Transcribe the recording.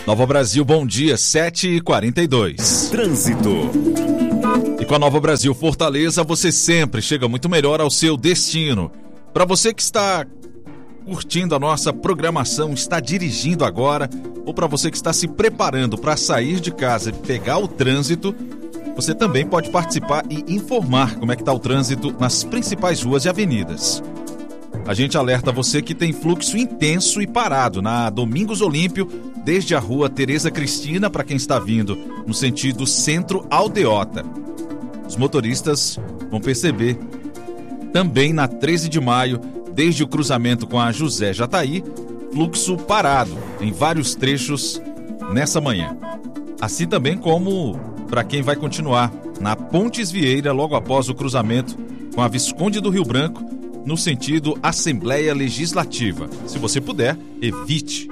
Nova Brasil, bom dia, 7h42. Trânsito. E com a Nova Brasil Fortaleza, você sempre chega muito melhor ao seu destino. Para você que está curtindo a nossa programação, está dirigindo agora, ou para você que está se preparando para sair de casa e pegar o trânsito, você também pode participar e informar como é que está o trânsito nas principais ruas e avenidas. A gente alerta você que tem fluxo intenso e parado na Domingos Olímpio, desde a rua Tereza Cristina, para quem está vindo no sentido centro-aldeota. Os motoristas vão perceber também na 13 de maio, desde o cruzamento com a José Jataí, fluxo parado em vários trechos nessa manhã. Assim também como para quem vai continuar na Pontes Vieira, logo após o cruzamento com a Visconde do Rio Branco, no sentido Assembleia Legislativa. Se você puder, evite